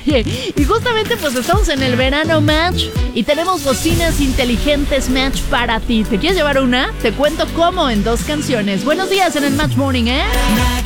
Oye, y justamente pues estamos en el verano Match y tenemos bocinas inteligentes Match para ti. ¿Te quieres llevar una? Te cuento cómo en 2 canciones. Buenos días en el Match Morning, ¿eh?